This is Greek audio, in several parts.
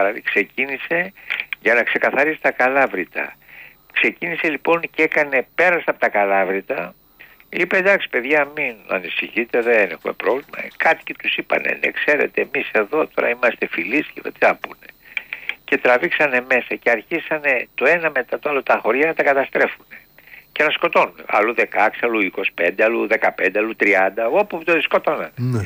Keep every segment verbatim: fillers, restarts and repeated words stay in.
παραδείγμα, ξεκίνησε για να ξεκαθαρίσει τα Καλάβρητα. Ξεκίνησε λοιπόν και έκανε, πέρασε από τα Καλάβρητα, είπε εντάξει παιδιά μην ανησυχείτε, δεν έχουμε πρόβλημα. Κάτοικοι τους είπανε ναι ξέρετε εμείς εδώ τώρα είμαστε φιλείς και τι θα πούνε. Και τραβήξανε μέσα και αρχίσανε το ένα μετά το άλλο τα χωριά να τα καταστρέφουν και να σκοτώνουν. Αλλού δεκαέξι, αλλού είκοσι πέντε, αλλού δεκαπέντε, αλλού τριάντα, όπου το σκοτώνανε. Ναι.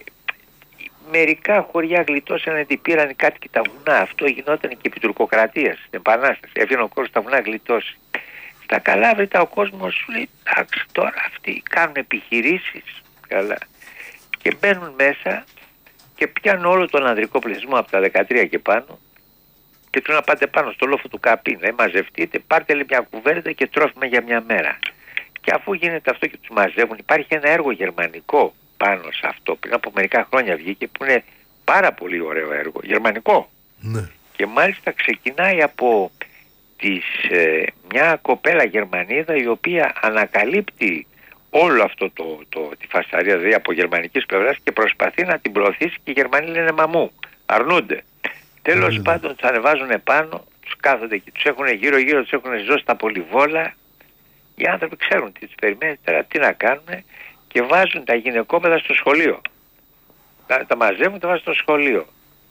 Μερικά χωριά γλιτώσανε γιατί πήραν οι κάτοικοι τα βουνά. Αυτό γινόταν και επί τουρκοκρατίας στην Επανάσταση. Έβγαινε ο κόσμος στα βουνά γλιτώσει. Στα Καλάβρητα ο κόσμος σου λέει εντάξει τώρα αυτοί κάνουν επιχειρήσεις καλά. Και μπαίνουν μέσα και πιάνουν όλο τον ανδρικό πληθυσμό από τα δεκατρία και πάνω και του να πάτε πάνω στο λόφο του Καπίνα, μαζευτείτε, πάρτε λέει μια κουβέρτα και τρόφιμα για μια μέρα. Και αφού γίνεται αυτό και τους μαζεύουν, υπάρχει ένα έργο γερμανικό πάνω σε αυτό. Πριν από μερικά χρόνια βγήκε που είναι πάρα πολύ ωραίο έργο, γερμανικό. Ναι. Και μάλιστα ξεκινάει από τις, ε, μια κοπέλα Γερμανίδα η οποία ανακαλύπτει όλο αυτό το, το, τη φασαρία, δηλαδή από γερμανικής πλευράς και προσπαθεί να την προωθήσει και οι Γερμανοί λένε μαμού, αρνούνται. Τέλος mm. πάντων τους ανεβάζουν επάνω, τους κάθονται και τους έχουν γύρω γύρω, τους έχουν ζώσει τα πολυβόλα. Οι άνθρωποι ξέρουν τι τους περιμένει τώρα, τι να κάνουν και βάζουν τα γυναικόπαιδα στο σχολείο. Τα, τα μαζεύουν, τα βάζουν στο σχολείο.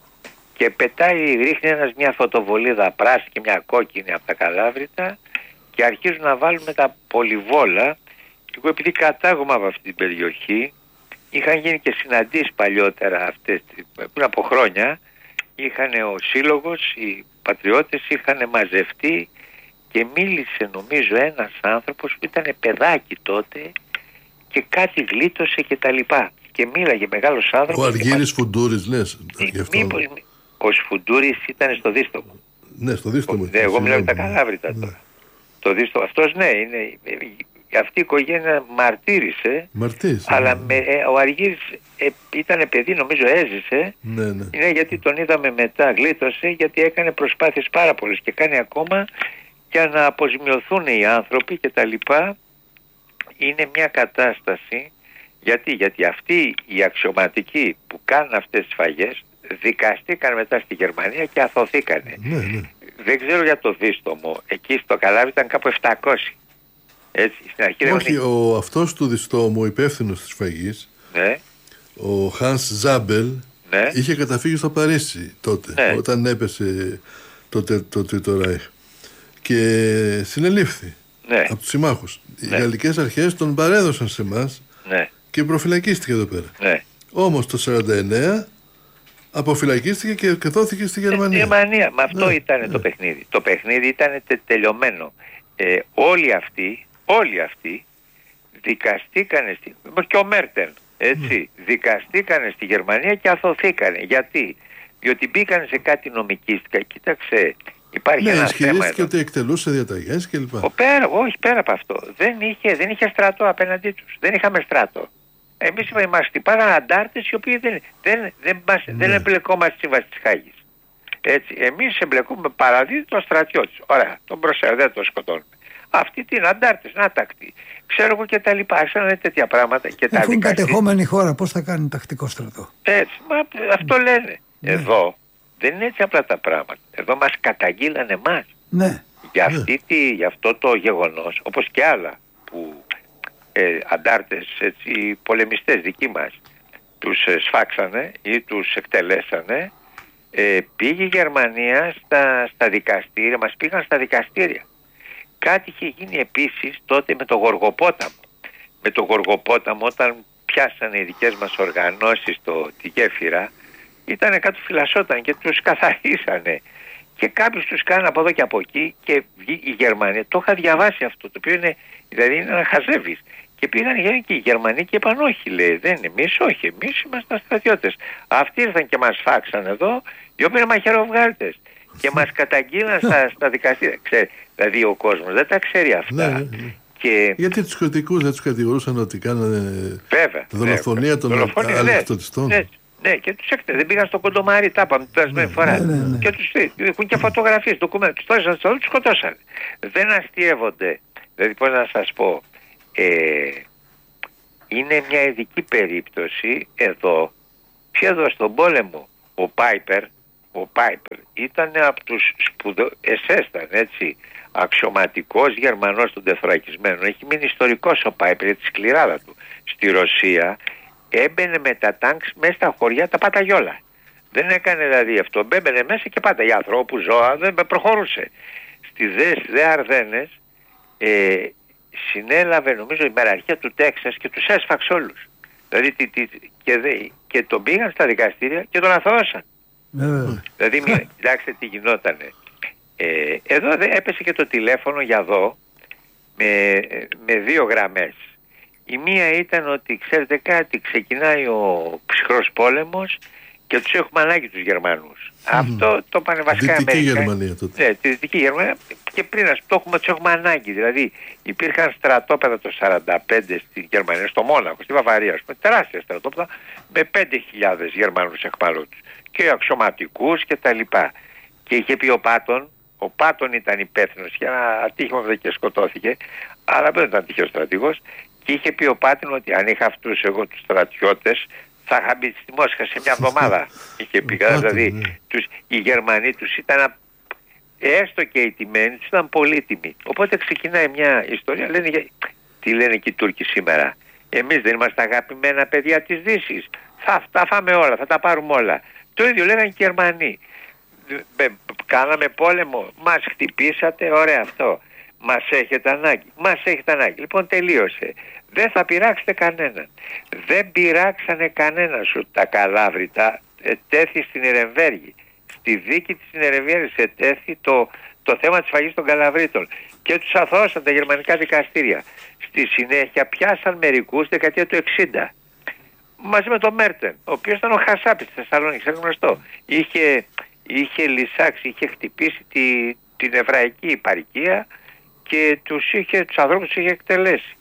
Και πετάει, ρίχνει ένας μια φωτοβολίδα πράσινη και μια κόκκινη από τα Καλάβρητα και αρχίζουν να βάλουν τα πολυβόλα. Και εγώ επειδή κατάγομαι από αυτή την περιοχή, είχαν γίνει και συναντήσεις παλιότερα αυτές, πριν από χρόνια, είχαν ο σύλλογος, οι πατριώτες είχαν μαζευτεί και μίλησε νομίζω ένας άνθρωπος που ήταν παιδάκι τότε και κάτι γλίτωσε και τα λοιπά. Και μίλαγε μεγάλος άνθρωπος. Ο Αργύρης μας... Φουντούρης λες. Μήπως ο Σφουντούρης ήταν στο Δίστομο. Ναι, στο Δίστομο. Ναι, εγώ μιλάω για τα Καλάβρητα τώρα. Το Δίστομο. Αυτός ναι, είναι... Αυτή η οικογένεια μαρτύρησε, Μαρτύρησε αλλά ναι. με, ε, ο Αργύρης ε, ήταν παιδί, νομίζω έζησε. Ναι, ναι. Είναι γιατί τον είδαμε μετά, γλίτωσε, γιατί έκανε προσπάθειες πάρα πολλές και κάνει ακόμα για να αποζημιωθούν οι άνθρωποι και τα λοιπά. Είναι μια κατάσταση, γιατί, γιατί αυτοί οι αξιωματικοί που κάνουν αυτές τις σφαγές δικαστήκαν μετά στη Γερμανία και αθωθήκανε. Ναι, ναι. Δεν ξέρω για το Δίστομο, εκεί στο Καλάβρη ήταν κάπου επτακόσιοι. Έτσι, στην αρχή όχι, δεν... ο αυτός του Διστόμου, ο υπεύθυνος της σφαγής, ναι. ο Hans Ζάμπελ, ναι. είχε καταφύγει στο Παρίσι τότε, ναι. όταν έπεσε το, το, το Τρίτο Ράιχ και συνελήφθη ναι. από τους συμμάχους. Ναι. Οι γαλλικές αρχές τον παρέδωσαν σε εμάς ναι. και προφυλακίστηκε εδώ πέρα. Ναι. Όμως το χίλια εννιακόσια σαράντα εννέα αποφυλακίστηκε και, και δόθηκε στη Γερμανία. Στη Γερμανία, με αυτό ναι. ήταν ναι. το παιχνίδι. Το παιχνίδι ήταν τε, τελειωμένο. Ε, όλοι αυτοί Όλοι αυτοί δικαστήκανε στη... και ο Μέρτεν, έτσι, mm. δικαστήκανε στη Γερμανία και αθωθήκανε. Γιατί? Διότι μπήκανε σε κάτι νομικίστικα. Κοίταξε, υπάρχει ναι, ένα θέμα εδώ. Ισχυρίστηκε ότι εκτελούσε διαταγές κλπ. Ο πέρα, όχι πέρα από αυτό. Δεν είχε, δεν είχε στρατό απέναντί τους. Δεν είχαμε στρατό. Εμείς μας χτυπάγανε αντάρτες οι οποίοι δεν, δεν, δεν, μας, ναι. δεν εμπλεκόμαστε στη Σύμβαση της Χάγης. Έτσι, εμείς εμπλεκούμε παραδείγμα τον στρατιώτη. Ωραία, τον προσέχω, δεν τον σκοτώνουμε. Αυτοί τι είναι, αντάρτες, άτακτοι. Ξέρω εγώ και τα λοιπά. Άρχισαν να είναι τέτοια πράγματα. Και τα αφού είναι κατεχόμενη χώρα, πώς θα κάνει τακτικό στρατό. Έτσι, μα αυτό λένε. Ναι. Εδώ δεν είναι έτσι απλά τα πράγματα. Εδώ μας καταγγείλανε εμάς. Ναι. Για, αυτή τη, για αυτό το γεγονός, όπως και άλλα που ε, αντάρτες, έτσι, πολεμιστές δικοί μας, τους ε, σφάξανε ή τους εκτελέσανε, ε, πήγε η Γερμανία στα, στα δικαστήρια, μας πήγαν στα δικαστήρια. Κάτι είχε γίνει επίσης τότε με το Γοργοπόταμο. Με το Γοργοπόταμο όταν πιάσανε οι δικές μας οργανώσεις το, τη γέφυρα, ήταν κάτω φυλασσόταν και τους καθαρίσανε. Και κάποιους τους κάνανε από εδώ και από εκεί και η Γερμανία. Το είχα διαβάσει αυτό, το οποίο είναι, δηλαδή είναι να χαζεύεις. Και πήγαν και οι Γερμανοί και είπαν όχι, λέει, δεν είναι εμείς, όχι, εμείς είμαστε στρατιώτες. Αυτοί ήρθαν και μας φάξαν εδώ, οι οποίοι είναι μαχαιροβγάλτες. Και μας καταγγείλαν στα, στα δικαστήρια. Ξέρει, δηλαδή ο κόσμος δεν τα ξέρει αυτά. Ναι, ναι. Και... γιατί τους κριτικούς δεν τους κατηγορούσαν ότι κάνανε βέβαια, δολοφονία των αλεξιτοτιστών. Ναι, ναι, και τους έκτε, δεν πήγαν στο Κοντομάρι, τα είπαμε την περασμένη ναι, φορά. Ναι, ναι, ναι. Και τους έχουν και φωτογραφίες, ντοκουμέντα, τους τόρισαν στο όλο, τους σκοτώσαν. Δεν αστείευονται. Δηλαδή πώς να σας πω, ε, είναι μια ειδική περίπτωση εδώ, και εδώ στον πόλεμο, ο Πάιπερ, ο Πάιπερ ήταν από τους σπουδο... εσέσταν έτσι αξιωματικός Γερμανός των τεθωρακισμένων. Έχει μείνει ιστορικός ο Πάιπερ για τη σκληράδα του. Στη Ρωσία έμπαινε με τα τάγκς μέσα στα χωριά τα παταγιόλα. Δεν έκανε δηλαδή αυτό. Μπέμπαινε μέσα και πάντα για ανθρώπου, ζώα, δεν προχωρούσε. Στις δε, δε Αρδένες ε, συνέλαβε νομίζω η μεραρχία του Τέξας και τους έσφαξε όλους. Δηλαδή τι, τι, και, δε, και τον πήγαν στα δικαστήρια και τον αθώωσαν. Mm. Δηλαδή μια, κοιτάξτε τι γινότανε. Ε, εδώ δε, έπεσε και το τηλέφωνο για εδώ με, με δύο γραμμές. Η μία ήταν ότι ξέρετε κάτι, ξεκινάει ο ψυχρός πόλεμος και τους έχουμε ανάγκη τους Γερμανούς. Mm. Αυτό το πάνε βασικά Δυτική Γερμανία τότε. Ναι, τη Δυτική Γερμανία και πριν ας το έχουμε, τους έχουμε ανάγκη. Δηλαδή υπήρχαν στρατόπεδα το σαράντα πέντε στη Γερμανία, στο Μόναχο, στη Βαβαρία, πούμε, τεράστια στρατόπεδα με πέντε χιλιάδες Γερμανούς εχμαλώτους και αξιωματικούς και τα λοιπά. Και είχε πει ο Πάτον, ο Πάτον ήταν υπεύθυνος για ένα ατύχημα και σκοτώθηκε, αλλά δεν ήταν τυχαίος στρατηγός, και είχε πει ο Πάτον ότι αν είχα αυτούς εγώ τους στρατιώτες θα είχα μπει στη Μόσχα σε μια εβδομάδα. Είχε πει, δηλαδή ναι. τους, οι Γερμανοί τους ήταν, έστω και οι τιμένοι τους ήταν πολύτιμοι. Οπότε ξεκινάει μια ιστορία, λένε, τι λένε και οι Τούρκοι σήμερα, εμείς δεν είμαστε αγαπημένα παιδιά της Δύσης, θα τα φάμε όλα, θα τα πάρουμε όλα. Το ίδιο λέγανε και οι Γερμανοί. Κάναμε πόλεμο, μας χτυπήσατε, ωραία αυτό. Μας έχετε ανάγκη, μας έχετε ανάγκη. Λοιπόν τελείωσε. Δεν θα πειράξετε κανέναν. Δεν πειράξανε κανέναν σου. Τα Καλάβρητα ετέθη στην Νιρεμβέργη. Στη δίκη της Νιρεμβέργης ετέθη το, το θέμα της φαγής των Καλαβρίτων. Και τους αθώωσαν τα γερμανικά δικαστήρια. Στη συνέχεια πιάσαν μερικούς δεκαετία του εξήντα. Μαζί με τον Μέρτεν, ο οποίος ήταν ο Χασάπης της Θεσσαλονίκης, είναι γνωστό. Είχε, είχε λυσάξει, είχε χτυπήσει τη, την εβραϊκή υπαρικία και τους, είχε, τους ανθρώπους τους είχε εκτελέσει.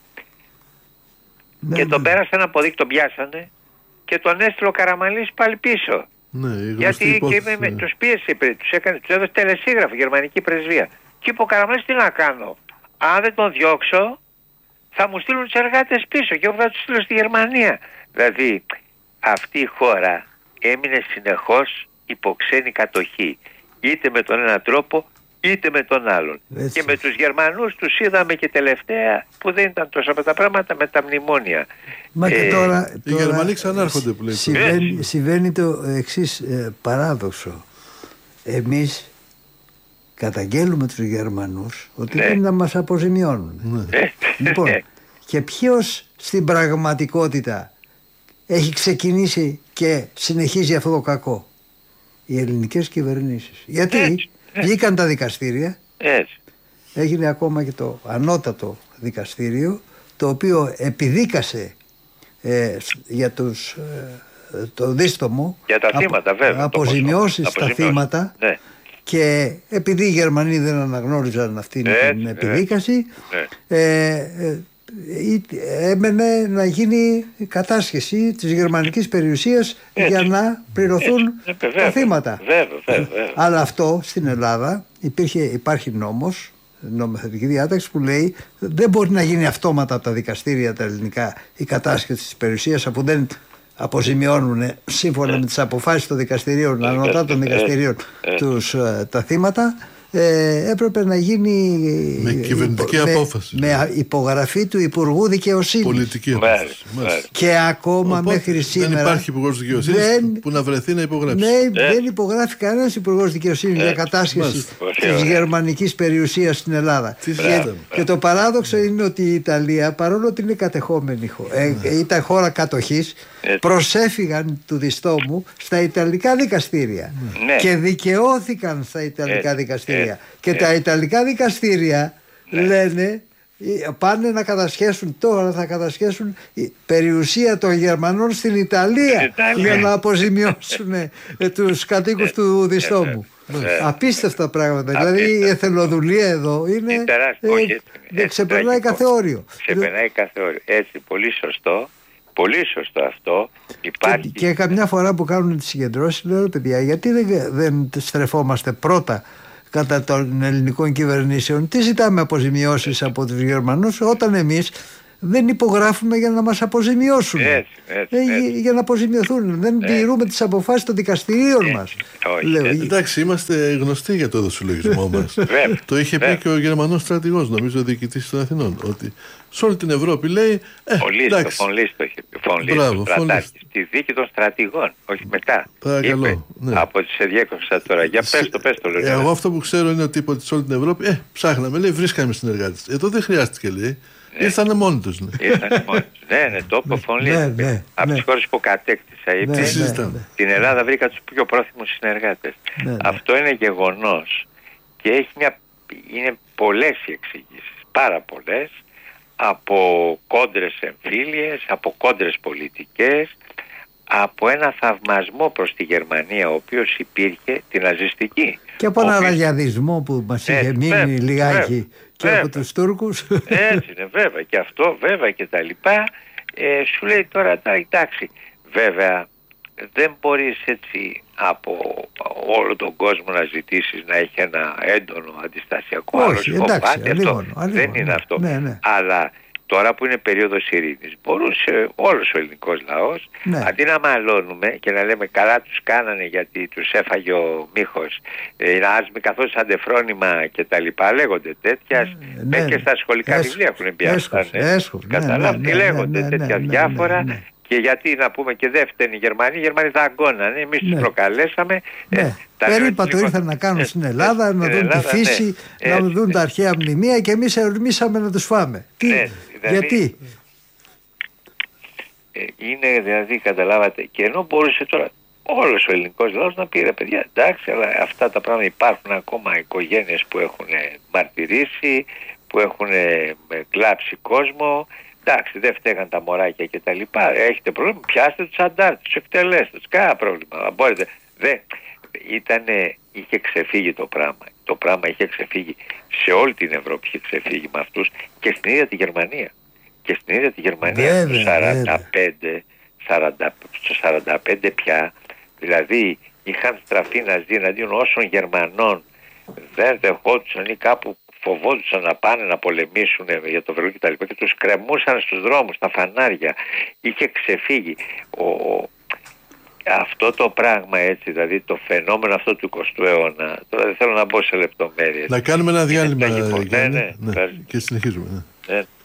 Ναι, και ναι. τον πέρασαν από δίκη, τον πιάσανε και τον έστειλε ο Καραμανλής πάλι πίσω. Ναι, γιατί και με, με, τους πίεσε, τους, έκανε, τους έδωσε τελεσίγραφο, γερμανική πρεσβεία. Και είπε ο Καραμανλής, τι να κάνω, αν δεν τον διώξω θα μου στείλουν τους εργάτες πίσω και εγώ θα τους στείλω στη Γερμανία. Δηλαδή αυτή η χώρα έμεινε συνεχώς υπό ξένη κατοχή, είτε με τον ένα τρόπο είτε με τον άλλον. Έτσι. Και με τους Γερμανούς τους είδαμε και τελευταία που δεν ήταν τόσο από τα πράγματα με τα μνημόνια. Μα και ε, τώρα, τώρα οι Γερμανοί ξανάρχονται που λέει. Συμβαίνει, συμβαίνει το εξής ε, παράδοξο. Εμείς καταγγέλουμε τους Γερμανούς ότι ναι. δεν να μας αποζημιώνουν. Ναι. Λοιπόν, και ποιος στην πραγματικότητα έχει ξεκινήσει και συνεχίζει αυτό το κακό? Οι ελληνικές κυβερνήσεις. Γιατί έτσι, βγήκαν τα δικαστήρια, έτσι. έγινε ακόμα και το ανώτατο δικαστήριο, το οποίο επιδίκασε ε, για τους, ε, το δίστομο για τα θύματα, βέβαια, αποζημιώσεις στα θύματα, ναι. Και επειδή οι Γερμανοί δεν αναγνώριζαν αυτήν έτσι, την επιδίκαση, ναι. ε, ε, έμενε να γίνει κατάσχεση της γερμανικής περιουσίας έτσι, για να πληρωθούν έτσι, τα βέβαια, θύματα. Βέβαια, βέβαια, βέβαια. Αλλά αυτό στην Ελλάδα υπήρχε, υπάρχει νόμος, νομοθετική διάταξη που λέει δεν μπορεί να γίνει αυτόματα από τα δικαστήρια τα ελληνικά η κατάσχεση της περιουσίας, αφού δεν αποζημιώνουν σύμφωνα με τις αποφάσεις των δικαστηρίων, ανωτά των δικαστηρίων τους, τα θύματα. Ε, έπρεπε να γίνει με κυβερνητική υπο, απόφαση με, με υπογραφή του Υπουργού Δικαιοσύνης. Πολιτική απόφαση. Μάλιστα. Και ακόμα οπότε, μέχρι σήμερα δεν υπάρχει Υπουργός Δικαιοσύνης δεν, που να βρεθεί να υπογράψει. Ναι, ε. δεν υπογράφει κανένας Υπουργός Δικαιοσύνης ε. για κατάσχεση της γερμανικής περιουσίας στην Ελλάδα. Και, και το παράδοξο είναι ότι η Ιταλία, παρόλο ότι είναι κατεχόμενη χώρα, ε, ήταν χώρα κατοχής, ε. προσέφυγαν του διστόμου στα Ιταλικά δικαστήρια ναι. και δικαιώθηκαν στα Ιταλικά ε. δικαστήρια. Ε, και ε, τα Ιταλικά δικαστήρια ναι. λένε πάνε να κατασχέσουν τώρα θα κατασχέσουν η περιουσία των Γερμανών στην Ιταλία, Ιταλία. για να αποζημιώσουν ε, τους κατοίκους ε, του διστόμου. Ε, ε, απίστευτα πράγματα. Απίστευτα. Δηλαδή η εθελοδουλία εδώ είναι, είναι ε, δεν ξεπερνάει κάθε όριο. Ξεπερνάει κάθε όριο. Έτσι, πολύ σωστό. Πολύ σωστό αυτό. Υπάρχει... Και, και καμιά φορά που κάνουν τις συγκεντρώσεις λέω παιδιά γιατί δεν, δεν στρεφόμαστε πρώτα κατά των ελληνικών κυβερνήσεων, τι ζητάμε αποζημιώσεις από τους Γερμανούς όταν εμείς δεν υπογράφουμε για να μας αποζημιώσουν. Έτσι, έτσι, ε, έτσι. Για να αποζημιωθούν. Δεν ναι. τηρούμε τις αποφάσεις των δικαστηρίων ε, μας. Όχι, Λέω, εντάξει, είμαστε γνωστοί για το δοσυλλογισμό μας. Το είχε πει και ο Γερμανός στρατηγός, νομίζω ο διοικητής των Αθηνών, ότι σε όλη την Ευρώπη λέει. Ε, Φων Λίστο, Φων Λίστο είχε πει. Φων Λίστο. Στη δίκη των στρατηγών, όχι μετά. Παρακαλώ. Είπε, ναι. Από τις εδιέκοψα τώρα. Για πες το, πες το. Λέω, εγώ αυτό που ξέρω είναι ότι είπε ότι σε όλη την Ευρώπη ε, ψάχναμε, λέει, βρίσκαμε συνεργάτες. Εδώ δεν χρειάστηκε, λέει. Ναι. Ήρθανε μόνοι τους. Ναι. Ήρθανε μόνοι τους. Ναι, ναι, το είπε ο Φων Λίστο. Ναι, ναι, από ναι. τις χώρες που κατέκτησα. Είπε, ναι, ναι, ναι. Στην Ελλάδα βρήκα τους πιο πρόθυμους συνεργάτες. Ναι, ναι. Αυτό είναι γεγονός και έχει μια, είναι πολλές οι εξηγήσεις. Πάρα πολλές. Από κόντρες εμφύλιες, από κόντρες πολιτικές, από ένα θαυμασμό προς τη Γερμανία ο οποίος υπήρχε, την ναζιστική. Και από έναν ραδιαδισμό που μας είχε ε, μείνει βέβαια, λιγάκι βέβαια, και βέβαια. Από τους Τούρκους. Έτσι είναι, βέβαια, και αυτό βέβαια και τα λοιπά. Ε, σου λέει τώρα, εντάξει, βέβαια δεν μπορείς έτσι από όλο τον κόσμο να ζητήσεις να έχει ένα έντονο αντιστασιακό. Όχι, εντάξει, αλίμονο, αλίμονο, δεν είναι ναι, αυτό. Ναι, ναι. Αλλά τώρα που είναι περίοδος ειρήνης, μπορούσε όλος ο ελληνικός λαός, ναι. αντί να μαλώνουμε και να λέμε καλά τους κάνανε γιατί τους έφαγε ο μύχος, ε, ας μη καθώς αντεφρόνημα και τα λοιπά, λέγονται τέτοια, ναι, ναι, και στα σχολικά έσχος, βιβλία έχουν μπει αυτά. Καταλάβει τι λέγονται, ναι, τέτοια ναι, διάφορα. Ναι, ναι, ναι. Και γιατί να πούμε και δεν φταίνει οι Γερμανοί, οι Γερμανοί δαγκώνανε, εμείς ναι. τους προκαλέσαμε. Ναι. Ε, περίπατο ήρθαν να κάνουν ναι. στην Ελλάδα, να δουν Ελλάδα, τη φύση, ναι. να δουν ναι. τα αρχαία μνημεία και εμείς ερμήσαμε να τους φάμε. Τι, ναι. δηλαδή, γιατί. Είναι δηλαδή, καταλάβατε, και ενώ μπορούσε τώρα όλος ο ελληνικός λαός να πει ρε παιδιά, εντάξει, αλλά αυτά τα πράγματα υπάρχουν ακόμα οικογένειες που έχουν μαρτυρήσει, που έχουν κλάψει κόσμο. Εντάξει, δεν φταίγαν τα μωράκια και τα λοιπά. Έχετε πρόβλημα, πιάστε τους αντάρτες, τους εκτελέστε, κάνα πρόβλημα. Μπορείτε. Δεν. Ήτανε, είχε ξεφύγει το πράγμα. Το πράγμα είχε ξεφύγει σε όλη την Ευρώπη, είχε ξεφύγει με αυτούς και στην ίδια τη Γερμανία. Και στην ίδια τη Γερμανία το σαράντα πέντε, σαράντα, στο σαράντα πέντε πια, δηλαδή είχαν στραφεί ναζί εναντίον όσων Γερμανών δεν δεχόντουσαν ή κάπου φοβόντουσαν να πάνε να πολεμήσουν για το Βερολίνο και τα λοιπά και τους κρεμούσαν στους δρόμους, στα φανάρια. Είχε ξεφύγει ο, αυτό το πράγμα, έτσι, δηλαδή το φαινόμενο αυτό του εικοστού αιώνα. Τώρα δεν θέλω να μπω σε λεπτομέρειες. Να κάνουμε ένα διάλειμμα ναι, ναι, ναι, ναι, και συνεχίζουμε. Ναι. Ναι.